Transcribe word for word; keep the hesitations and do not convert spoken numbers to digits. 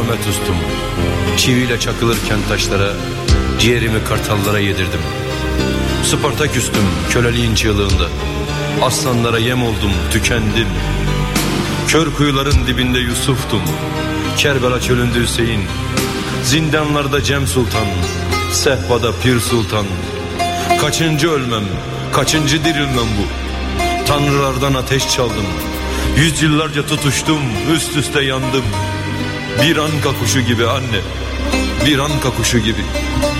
kıyamet ustum. Çiviyle çakılırken taşlara, ciğerimi kartallara yedirdim. Spartaküstüm köleliğin çığlığında. Aslanlara yem oldum, tükendim. Kör kuyuların dibinde Yusuf'tum. Kerbela çölünde Hüseyin. Zindanlarda Cem Sultan, sehpada Pir Sultan. Kaçıncı ölmem, kaçıncı dirilmem bu. Tanrılardan ateş çaldım. Yüzyıllarca tutuştum, üst üste yandım. Bir anka kuşu gibi anne, bir anka kuşu gibi.